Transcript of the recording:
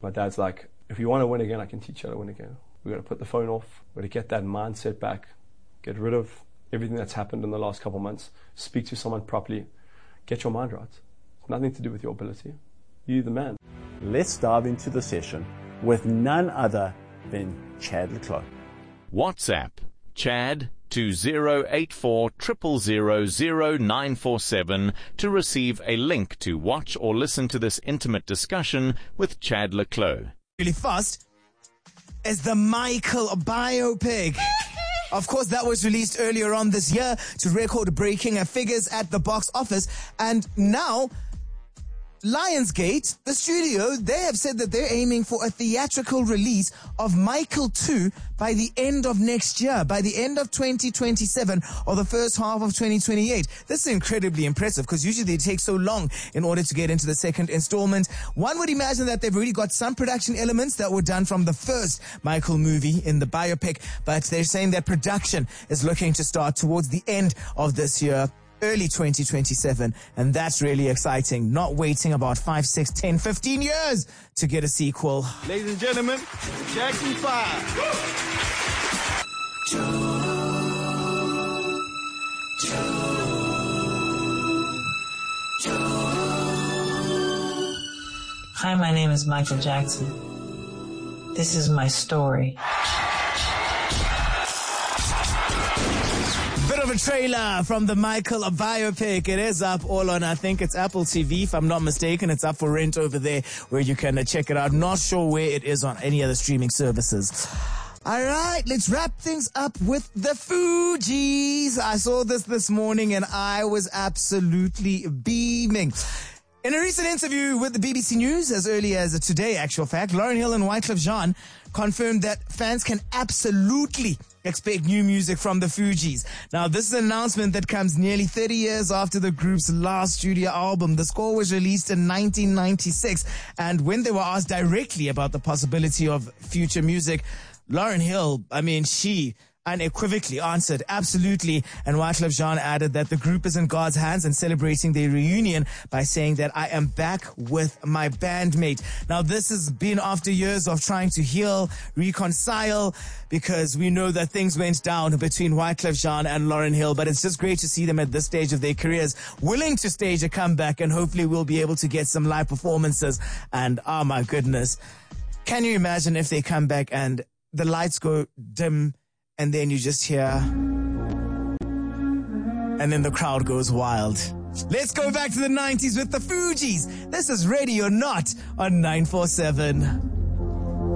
My dad's like, if you want to win again, I can teach you how to win again. We've got to put the phone off. We've got to get that mindset back. Get rid of everything that's happened in the last couple of months. Speak to someone properly. Get your mind right. It's nothing to do with your ability. You're the man. Let's dive into the session with none other than Chad le Clos. WhatsApp Chad 2084 000 947 to receive a link to watch or listen to this intimate discussion with Chad le Clos. Really fast is the Michael biopic. Of course, that was released earlier on this year to record-breaking figures at the box office. And now, Lionsgate, the studio, they have said that they're aiming for a theatrical release of Michael 2 by the end of next year, by the end of 2027 or the first half of 2028. This is incredibly impressive because usually they take so long in order to get into the second installment. One would imagine that they've already got some production elements that were done from the first Michael movie in the biopic, but they're saying that production is looking to start towards the end of this year, early 2027, and that's really exciting. Not waiting about 5, 6, 10, 15 years to get a sequel. Ladies and gentlemen, Jackson 5. Hi, my name is Michael Jackson. This is my story. Bit of a trailer from the Michael biopic. It is up all on, I think it's Apple TV, if I'm not mistaken. It's up for rent over there where you can check it out. Not sure where it is on any other streaming services. All right, let's wrap things up with the Fugees. I saw this morning and I was absolutely beaming. In a recent interview with the BBC News, as early as today, actual fact, Lauryn Hill and Wyclef Jean confirmed that fans can absolutely expect new music from the Fugees. Now, this is an announcement that comes nearly 30 years after the group's last studio album. The score was released in 1996, and when they were asked directly about the possibility of future music, Lauryn Hill, she unequivocally answered absolutely, and Wyclef Jean added that the group is in God's hands and celebrating their reunion by saying that I am back with my bandmate. Now, this has been after years of trying to heal, reconcile, because we know that things went down between Wyclef Jean and Lauryn Hill, but it's just great to see them at this stage of their careers willing to stage a comeback, and hopefully we'll be able to get some live performances. And oh my goodness, can you imagine if they come back and the lights go dim and then you just hear, and then the crowd goes wild. Let's go back to the 90s with the Fugees. This is Ready or Not on 947.